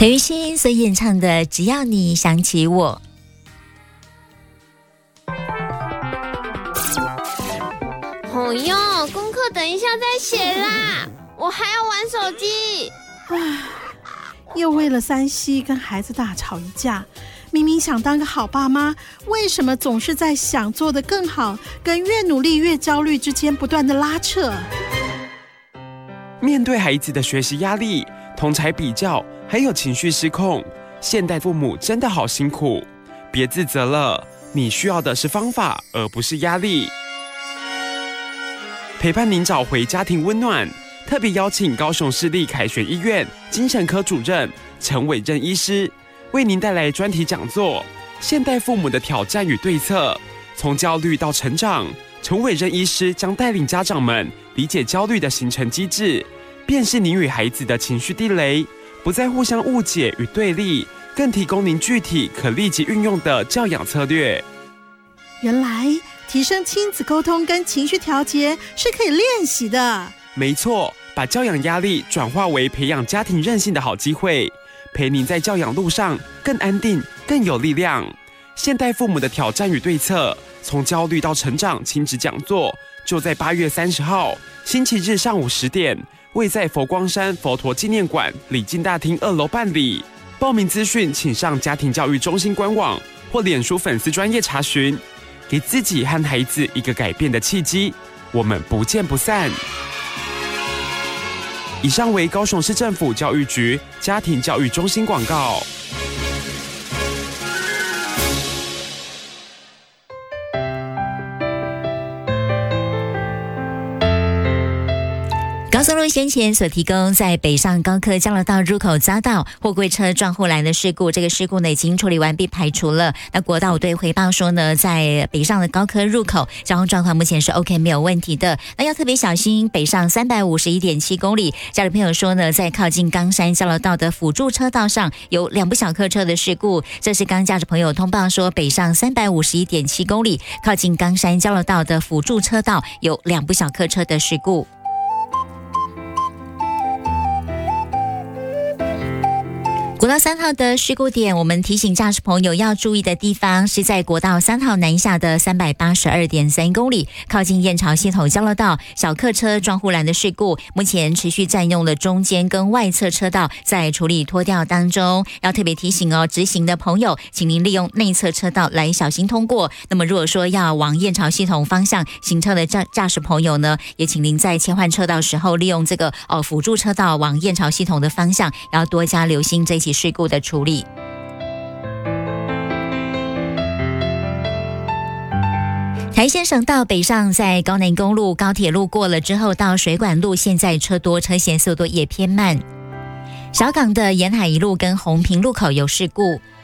陈奕迅所演唱的《只要你想起我》。 哦哟，功课等一下再写啦，我还要玩手机。 又为了3C 跟孩子大吵一架。明明想当个好爸妈，为什么总是在想做得更好跟越努力越焦虑之间不断的拉扯？ 面对孩子的学习压力、同侪比较，还有情绪失控，现代父母真的好辛苦。别自责了，你需要的是方法，而不是压力。陪伴您找回家庭温暖，特别邀请高雄市立凯旋医院精神科主任陈伟任医师，为您带来专题讲座《现代父母的挑战与对策》，从焦虑到成长。陈伟任医师将带领家长们理解焦虑的形成机制，辨识您与孩子的情绪地雷，不再互相误解与对立，更提供您具体可立即运用的教养策略。 原来提升亲子沟通跟情绪调节是可以练习的。 没错，把教养压力转化为培养家庭韧性的好机会，陪您在教养路上更安定、更有力量。现代父母的挑战与对策，从焦虑到成长亲子讲座，就在8月30号星期日上午10点，位在佛光山佛陀纪念馆礼敬大厅2楼办理。报名资讯请上家庭教育中心官网或脸书粉丝专页查询，给自己和孩子一个改变的契机。我们不见不散。以上为高雄市政府教育局家庭教育中心广告。 高速路先前所提供在北上高科交流道入口遭到货柜车撞护栏的事故，这个事故呢已经处理完毕排除了。那国道5队回报说呢，在北上的高科入口交通状况目前是 OK 没有问题的。那要特别小心北上351.7公里，家里朋友说呢，在靠近冈山交流道的辅助车道上有2部小客车的事故。这是刚驾驶朋友通报说，北上351.7公里靠近冈山交流道的辅助车道有2部小客车的事故。国道3号的事故点，我们提醒驾驶朋友要注意的地方是在国道3号南下的382.3公里，靠近燕巢系统交流道小客车撞护栏的事故，目前持续占用了中间跟外侧车道，在处理拖吊当中。要特别提醒哦，直行的朋友，请您利用内侧车道来小心通过。那么如果说要往燕巢系统方向行车的驾驶朋友呢，也请您在切换车道时候，利用这个辅助车道往燕巢系统的方向，要多加留心这起事故的处理。台线省道北上，在高南公路高铁路过了之后，到水管路现在车多，车线速度也偏慢。小港的沿海一路跟红屏路口有事故，